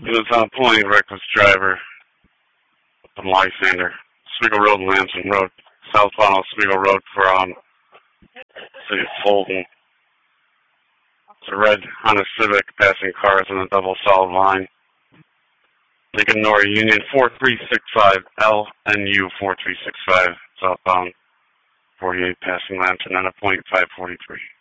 It was on point, reckless driver from Lysander. Oswego Road, Lansing Road. Southbound Oswego Road from City of Fulton. It's a red Honda Civic passing cars in a double solid line. Lincoln Nora Union 4365 LNU 4365 southbound 48 passing Lantern at a point 543.